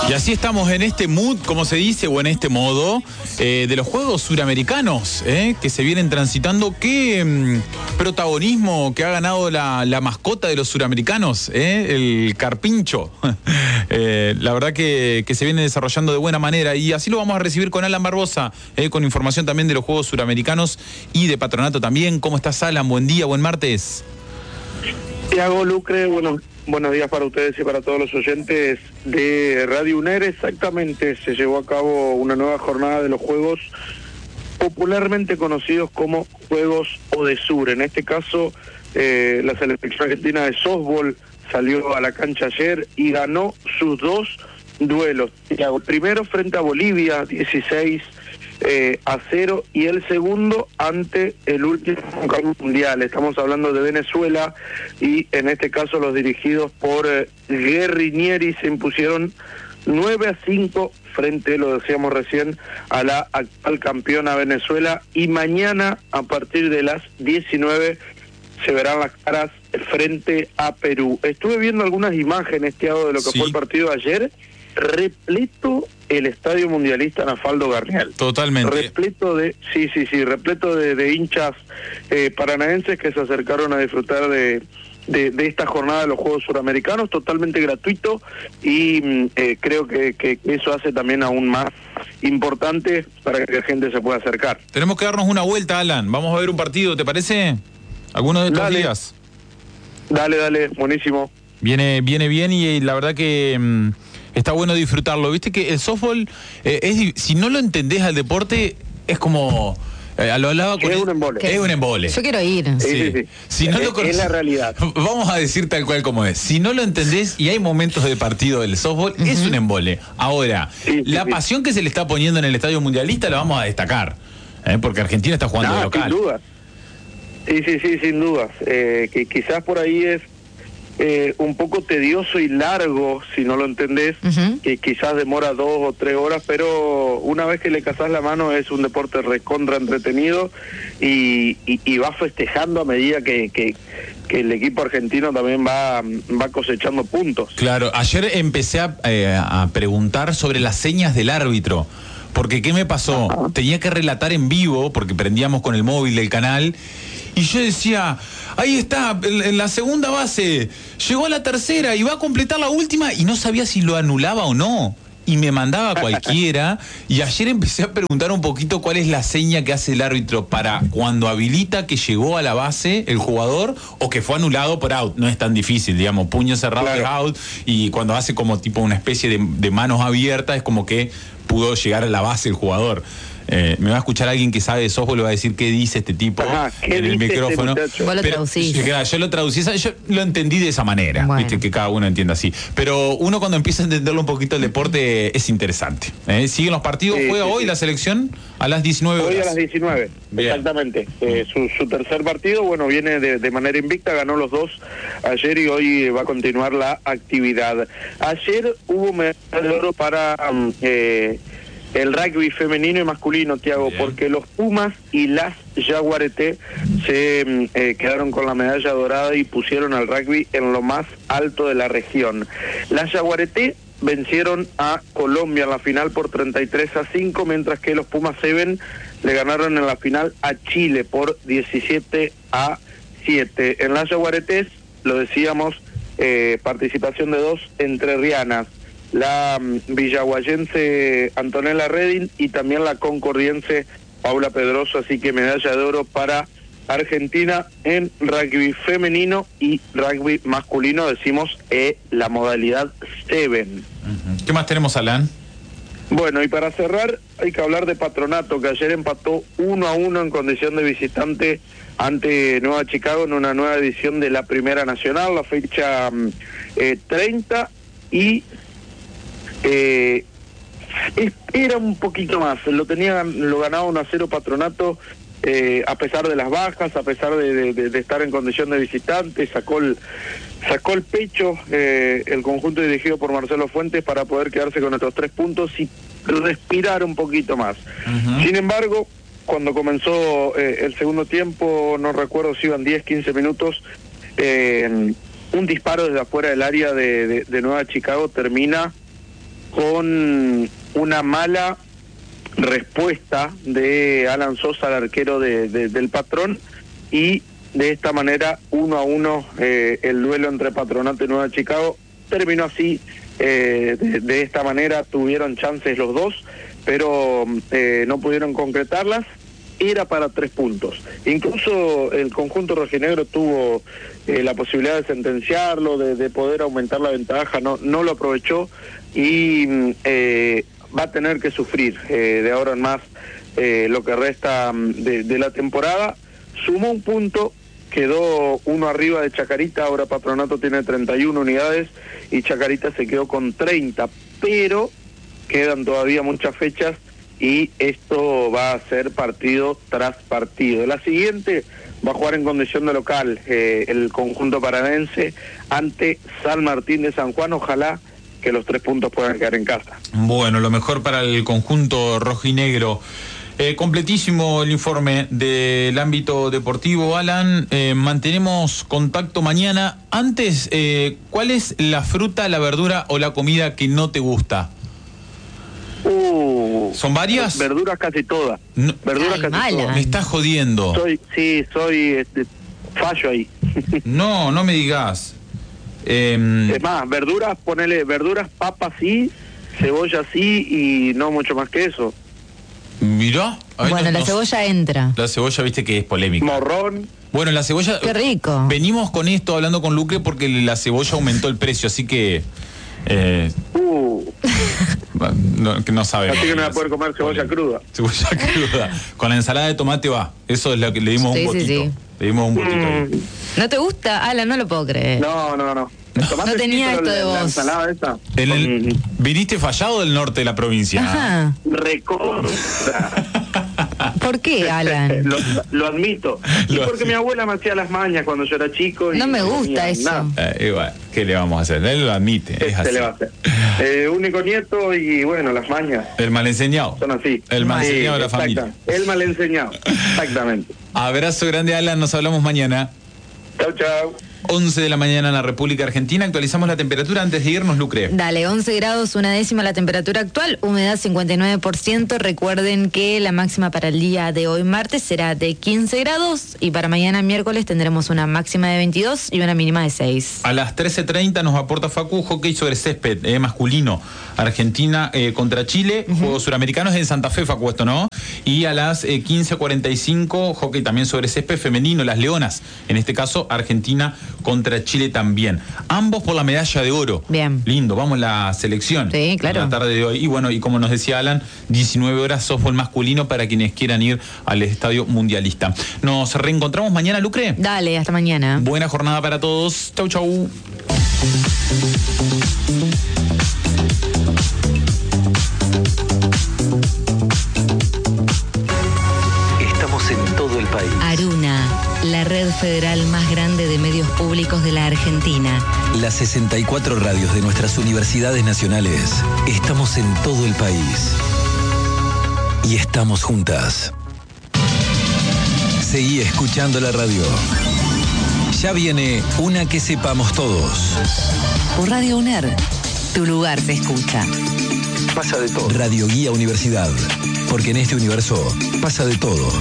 Y así estamos en este mood, como se dice, o en este modo, de los Juegos Suramericanos, que se vienen transitando. ¿Qué protagonismo que ha ganado la mascota de los suramericanos, el carpincho? La verdad que se viene desarrollando de buena manera, y así lo vamos a recibir con Alan Barbosa, con información también de los Juegos Suramericanos y de Patronato también. ¿Cómo estás, Alan? Buen día, buen martes. Tiago, Lucre, buenos días para ustedes y para todos los oyentes de Radio UNER. Exactamente, se llevó a cabo una nueva jornada de los Juegos popularmente conocidos como Juegos ODESUR. En este caso, la selección argentina de softball salió a la cancha ayer y ganó sus dos duelos. El primero frente a Bolivia, 16-0, y el segundo ante el último campeón mundial. Estamos hablando de Venezuela, y en este caso los dirigidos por Guerrinieri se impusieron 9-5 frente, lo decíamos recién, a la actual campeona Venezuela, y mañana a partir de las 19 se verán las caras frente a Perú. Estuve viendo algunas imágenes, Tiago, de lo que fue el partido de ayer. Repleto el estadio mundialista Nafaldo Garnial. Totalmente. Repleto repleto de hinchas paranaenses que se acercaron a disfrutar de esta jornada de los Juegos Suramericanos, totalmente gratuito, y creo que eso hace también aún más importante para que la gente se pueda acercar. Tenemos que darnos una vuelta, Alan. Vamos a ver un partido, ¿te parece? ¿Alguno de estos días? Dale, buenísimo. Viene bien, y la verdad que está bueno disfrutarlo. Viste que el softball, si no lo entendés al deporte, es como... lo hablaba con es un embole. Es un embole. Yo quiero ir. Sí. Si no lo es la realidad. Vamos a decir tal cual como es. Si no lo entendés y hay momentos de partido del softball, es un embole. Ahora, la pasión que se le está poniendo en el estadio mundialista la vamos a destacar, porque Argentina está jugando de local. Sin duda. Sí, sin dudas. Que quizás por ahí es un poco tedioso y largo, si no lo entendés, que quizás demora 2 o 3 horas, pero una vez que le cazás la mano es un deporte recontra entretenido, y va festejando a medida que el equipo argentino también va cosechando puntos. Claro, ayer empecé a preguntar sobre las señas del árbitro, porque ¿qué me pasó? Tenía que relatar en vivo, porque prendíamos con el móvil del canal, y yo decía, ahí está, en la segunda base, llegó a la tercera y va a completar la última, y no sabía si lo anulaba o no, y me mandaba cualquiera. Y ayer empecé a preguntar un poquito cuál es la seña que hace el árbitro para cuando habilita que llegó a la base el jugador o que fue anulado por out. No es tan difícil, digamos, puño cerrado es out, y cuando hace como tipo una especie de manos abiertas es como que pudo llegar a la base el jugador. Me va a escuchar alguien que sabe de softball y va a decir qué dice este tipo en el micrófono. Vos lo traducís. Yo lo traducí, yo lo entendí de esa manera, viste, que cada uno entienda así. Pero uno cuando empieza a entenderlo un poquito el deporte es interesante. ¿Siguen los partidos? ¿Juega hoy la selección a las 19 horas? Hoy a las 19, bien. Exactamente. Su tercer partido, viene de manera invicta, ganó los dos ayer y hoy va a continuar la actividad. Ayer hubo medalla de oro para... el rugby femenino y masculino, Tiago, porque los Pumas y las Yaguareté se quedaron con la medalla dorada y pusieron al rugby en lo más alto de la región. Las Yaguareté vencieron a Colombia en la final por 33-5, mientras que los Pumas 7 le ganaron en la final a Chile por 17-7. En las Yaguaretés, lo decíamos, participación de 2 entrerrianas, la villaguayense Antonella Reding y también la concordiense Paula Pedroso, así que medalla de oro para Argentina en rugby femenino y rugby masculino, decimos la modalidad 7. ¿Qué más tenemos, Alan? Bueno, y para cerrar hay que hablar de Patronato, que ayer empató 1-1 en condición de visitante ante Nueva Chicago en una nueva edición de la Primera Nacional, la fecha 30, y era un poquito más, lo ganaba 1-0 Patronato, a pesar de las bajas, a pesar de estar en condición de visitante, sacó el pecho el conjunto dirigido por Marcelo Fuentes para poder quedarse con estos 3 puntos y respirar un poquito más. Sin embargo, cuando comenzó el segundo tiempo, no recuerdo si iban 10, 15 minutos, un disparo desde afuera del área de Nueva Chicago termina con una mala respuesta de Alan Sosa, el arquero del Patrón, y de esta manera 1-1 el duelo entre Patronato y Nueva Chicago terminó así. De esta manera tuvieron chances los dos, pero no pudieron concretarlas. Era para 3 puntos. Incluso el conjunto rojinegro tuvo la posibilidad de sentenciarlo, de poder aumentar la ventaja, no lo aprovechó y va a tener que sufrir de ahora en más lo que resta de la temporada. Sumó un punto, quedó 1 arriba de Chacarita, ahora Patronato tiene 31 unidades y Chacarita se quedó con 30, pero quedan todavía muchas fechas y esto va a ser partido tras partido. La siguiente va a jugar en condición de local el conjunto paranaense ante San Martín de San Juan. Ojalá que los 3 puntos puedan quedar en casa. Bueno, lo mejor para el conjunto rojinegro. Completísimo el informe del ámbito deportivo, Alan. Mantenemos contacto mañana. Antes, ¿cuál es la fruta, la verdura o la comida que no te gusta? ¿Son varias? Verduras casi todas. No. Verduras casi todas. Me estás jodiendo. Soy fallo ahí. No me digas. Es más, verduras, papas sí, cebolla sí y no mucho más que eso. Mirá. Bueno, la cebolla entra. La cebolla, viste que es polémica. Morrón. Bueno, la cebolla... Qué rico. Venimos con esto hablando con Luque porque la cebolla aumentó el precio, así que... no sabemos. Así que no va a poder comer cebolla cruda. Cebolla cruda. Con la ensalada de tomate va. Eso es lo que le dimos un botito. Sí. Le dimos un botito ahí. ¿No te gusta? Alan, no lo puedo creer. No. No tenía esto de vos. La ensalada esa. ¿Viniste fallado del norte de la provincia? Ajá. Recontra. ¿Por qué, Alan? Lo admito. Y porque mi abuela me hacía las mañas cuando yo era chico. No me gusta eso. Igual, ¿qué le vamos a hacer? Él lo admite. Es así. Le va a hacer. Único nieto y bueno, las mañas. El mal enseñado. Son así. El mal enseñado de la familia. El mal enseñado. Exactamente. Abrazo grande, Alan. Nos hablamos mañana. Chau. 11 de la mañana en la República Argentina. Actualizamos la temperatura antes de irnos, Lucre. Dale, 11 grados, 1/10 la temperatura actual, humedad 59%. Recuerden que la máxima para el día de hoy, martes, será de 15 grados y para mañana, miércoles, tendremos una máxima de 22 y una mínima de 6. A las 13:30 nos aporta Facu, hockey sobre césped masculino. Argentina contra Chile, Juegos Suramericanos en Santa Fe, Facu, esto, ¿no? Y a las 15:45, hockey también sobre césped femenino, las Leonas. En este caso, Argentina contra Chile también. Ambos por la medalla de oro. Bien. Lindo, vamos la selección. Sí, claro. En la tarde de hoy. Y bueno, y como nos decía Alan, 19 horas softball masculino para quienes quieran ir al estadio mundialista. Nos reencontramos mañana, Lucre. Dale, hasta mañana. Buena jornada para todos. Chau. Estamos en todo el país. Aruna, la red federal más grande de medios públicos de la Argentina. Las 64 radios de nuestras universidades nacionales. Estamos en todo el país. Y estamos juntas. Seguí escuchando la radio. Ya viene una que sepamos todos. Por Radio UNER, tu lugar se escucha. Pasa de todo. Radio Guía Universidad. Porque en este universo pasa de todo.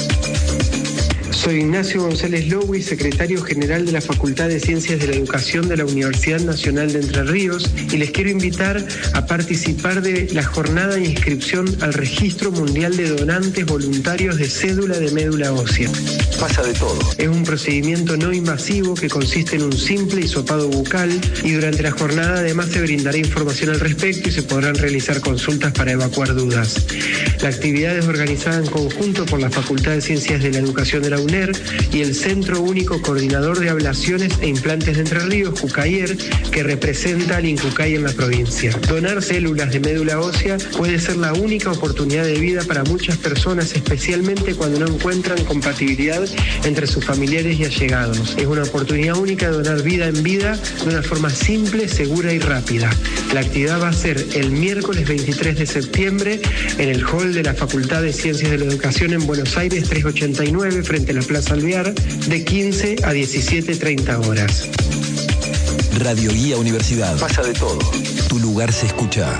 Soy Ignacio González Lowy, secretario general de la Facultad de Ciencias de la Educación de la Universidad Nacional de Entre Ríos, y les quiero invitar a participar de la jornada de inscripción al Registro Mundial de Donantes Voluntarios de Cédula de Médula Ósea. Pasa de todo. Es un procedimiento no invasivo que consiste en un simple hisopado bucal, y durante la jornada además se brindará información al respecto y se podrán realizar consultas para evacuar dudas. La actividad es organizada en conjunto por la Facultad de Ciencias de la Educación de la UNER y el Centro Único Coordinador de Ablaciones e Implantes de Entre Ríos, JUCAIER, que representa al INCUCAI en la provincia. Donar células de médula ósea puede ser la única oportunidad de vida para muchas personas, especialmente cuando no encuentran compatibilidad entre sus familiares y allegados. Es una oportunidad única de donar vida en vida de una forma simple, segura y rápida. La actividad va a ser el miércoles 23 de septiembre en el hall de la Facultad de Ciencias de la Educación en Buenos Aires 389, frente a la Plaza Alvear, de 15 a 17:30 horas. Radio Guía Universidad. Pasa de todo. Tu lugar se escucha.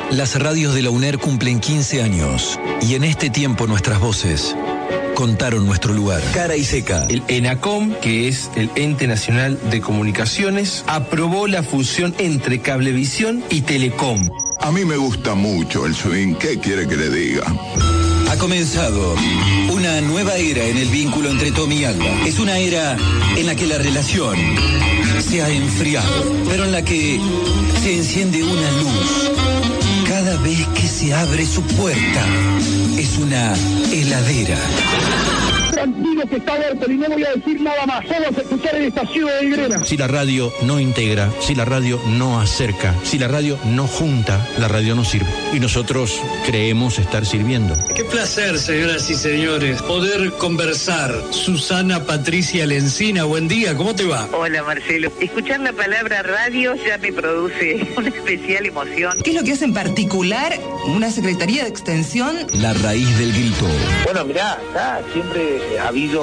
Las radios de la UNER cumplen 15 años y en este tiempo nuestras voces contaron nuestro lugar. Cara y seca. El ENACOM, que es el Ente Nacional de Comunicaciones, aprobó la fusión entre Cablevisión y Telecom. A mí me gusta mucho el swing, ¿qué quiere que le diga? Ha comenzado una nueva era en el vínculo entre Tommy y Alba. Es una era en la que la relación se ha enfriado, pero en la que se enciende una luz cada vez que se abre su puerta. Es una heladera. Tranquilo que está abierto y no voy a decir nada más. Vamos a escuchar el estación de Grena. Si la radio no integra, si la radio no acerca, si la radio no junta, la radio no sirve. Y nosotros creemos estar sirviendo. Qué placer, señoras y señores, poder conversar. Susana Patricia Lencina, buen día, ¿cómo te va? Hola, Marcelo. Escuchar la palabra radio ya me produce una especial emoción. ¿Qué es lo que hace en particular una Secretaría de Extensión? La raíz del grito. Bueno, mirá, acá siempre ha habido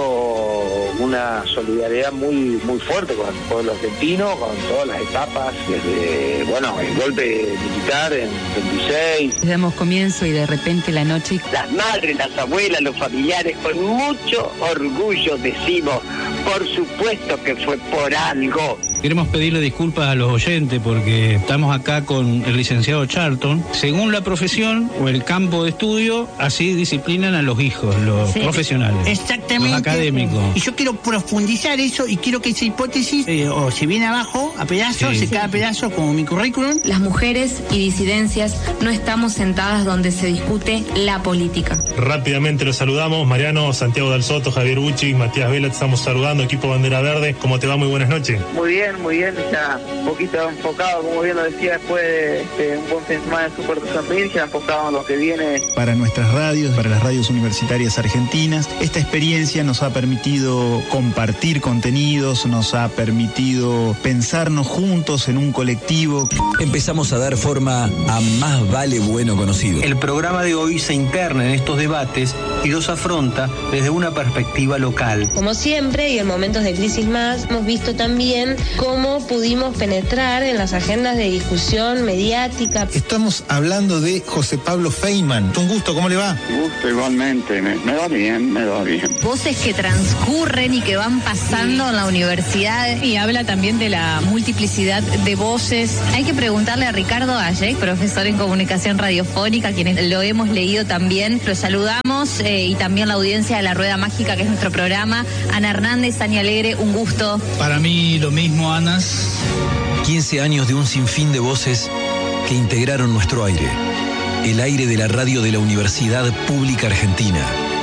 una solidaridad muy fuerte con el pueblo argentino, con todas las etapas, desde, bueno, el golpe militar en 26. Damos comienzo y de repente la noche. Las madres, las abuelas, los familiares, con mucho orgullo decimos, por supuesto que fue por algo. Queremos pedirle disculpas a los oyentes porque estamos acá con el licenciado Charlton. Según la profesión o el campo de estudio, así disciplinan a los hijos, los profesionales. Exactamente. Los académicos. Y yo quiero profundizar eso y quiero que esa hipótesis o se viene abajo a pedazos, se cae a pedazos como mi currículum. Las mujeres y disidencias no estamos sentadas donde se discute la política. Rápidamente los saludamos. Mariano, Santiago Dal Soto, Javier Bucci, Matías Vela, te estamos saludando. Equipo Bandera Verde, ¿cómo te va? Muy buenas noches. Muy bien, ya un poquito enfocado, como bien lo decía, después de un buen fin de semana de Super de San Miguel, ya enfocado en lo que viene. Para nuestras radios, para las radios universitarias argentinas, esta experiencia nos ha permitido compartir contenidos, nos ha permitido pensarnos juntos en un colectivo. Empezamos a dar forma a Más Vale Bueno Conocido. El programa de hoy se interna en estos debates y los afronta desde una perspectiva local. Como siempre, y en momentos de crisis más, hemos visto también cómo pudimos penetrar en las agendas de discusión mediática. Estamos hablando de José Pablo Feynman. Un gusto, ¿cómo le va? Gusto igualmente, me va bien. Voces que transcurren y que van pasando en la universidad. Y habla también de la multiplicidad de voces. Hay que preguntarle a Ricardo Ayek, profesor en comunicación radiofónica, quienes lo hemos leído también. Lo saludamos y también la audiencia de La Rueda Mágica, que es nuestro programa. Ana Hernández, Ani Alegre, un gusto. Para mí lo mismo, Anas. 15 años de un sinfín de voces que integraron nuestro aire. El aire de la radio de la Universidad Pública Argentina.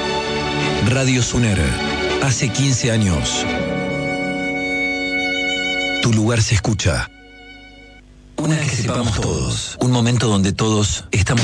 Radio UNER. Hace 15 años. Tu lugar se escucha. Una que sepamos todos. Un momento donde todos estamos